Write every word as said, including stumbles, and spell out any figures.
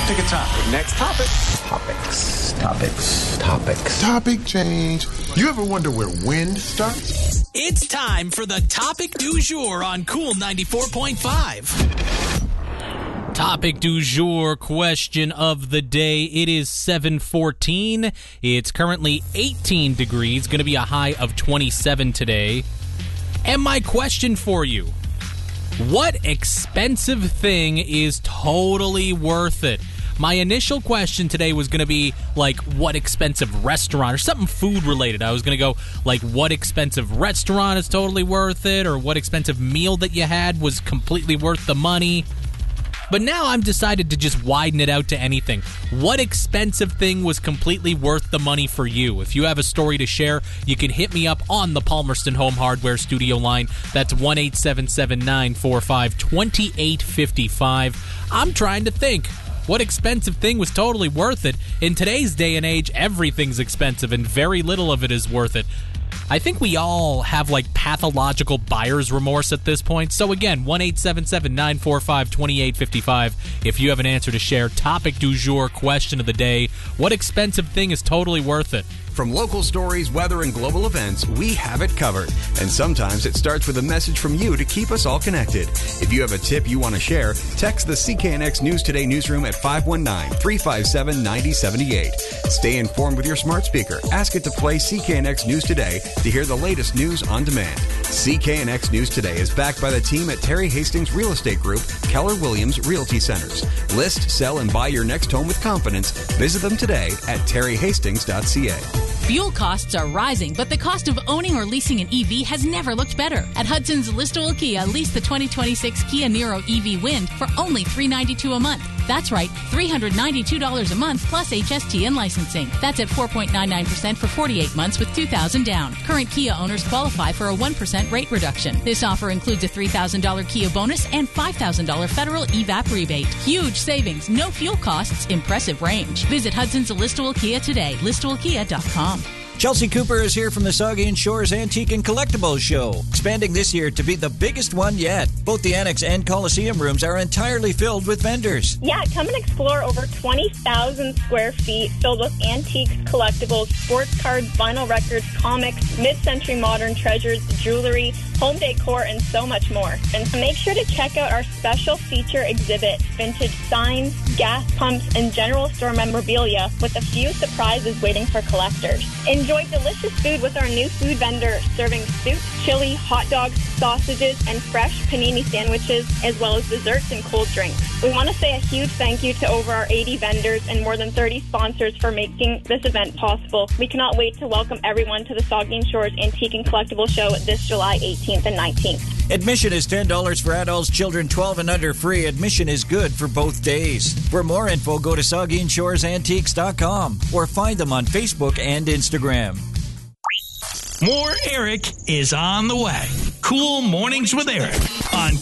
Pick a topic. Next topic. Topics, topics, topics. Topic change. You ever wonder where wind starts? It's time for the topic du jour on Cool ninety-four point five. Topic du jour, question of the day. It is seven fourteen. It's currently eighteen degrees, going to be a high of twenty-seven today. And my question for you, what expensive thing is totally worth it? My initial question today was going to be, like, what expensive restaurant or something food-related. I was going to go, like, what expensive restaurant is totally worth it, or what expensive meal that you had was completely worth the money. But now I'm decided to just widen it out to anything. What expensive thing was completely worth the money for you? If you have a story to share, you can hit me up on the Palmerston Home Hardware studio line. That's one eight seven seven, nine four five, two eight five five. I'm trying to think. What expensive thing was totally worth it? In today's day and age, everything's expensive and very little of it is worth it. I think we all have, like, pathological buyer's remorse at this point. So again, one eight seven seven, nine four five, two eight five five. If you have an answer to share, topic du jour, question of the day, what expensive thing is totally worth it? From local stories, weather, and global events, we have it covered. And sometimes it starts with a message from you to keep us all connected. If you have a tip you want to share, text the C K N X News Today newsroom at five one nine, three five seven, nine zero seven eight. Stay informed with your smart speaker. Ask it to play C K N X News Today to hear the latest news on demand. C K N X News Today is backed by the team at Terry Hastings Real Estate Group, Keller Williams Realty Centers. List, sell, and buy your next home with confidence. Visit them today at terry hastings dot c a. Fuel costs are rising, but the cost of owning or leasing an E V has never looked better. At Hudson's Listowel Kia, lease the twenty twenty-six Kia Niro E V Wind for only three hundred ninety-two dollars a month. That's right, three hundred ninety-two dollars a month plus H S T and licensing. That's at four point nine nine percent for forty-eight months with two thousand dollars down. Current Kia owners qualify for a one percent rate reduction. This offer includes a three thousand dollars Kia bonus and five thousand dollars federal E V A P rebate. Huge savings, no fuel costs, impressive range. Visit Hudson's Listowel Kia today, listowel kia dot com. Chelsea Cooper is here from the Saugeen Shores Antique and Collectibles Show, expanding this year to be the biggest one yet. Both the Annex and Coliseum rooms are entirely filled with vendors. Yeah, come and explore over twenty thousand square feet filled with antiques, collectibles, sports cards, vinyl records, comics, mid-century modern treasures, jewelry, home decor, and so much more. And make sure to check out our special feature exhibit, vintage signs, gas pumps, and general store memorabilia with a few surprises waiting for collectors. Enjoy delicious food with our new food vendor serving soup, chili, hot dogs, sausages, and fresh panini sandwiches, as well as desserts and cold drinks. We want to say a huge thank you to over our eighty vendors and more than thirty sponsors for making this event possible. We cannot wait to welcome everyone to the Saugeen Shores Antique and Collectible Show this July eighteenth and nineteenth. Admission is ten dollars for adults, children twelve and under free. Admission is good for both days. For more info, go to Saugeen Shores Antiques dot com or find them on Facebook and Instagram. More Eric is on the way. Cool Mornings with Eric on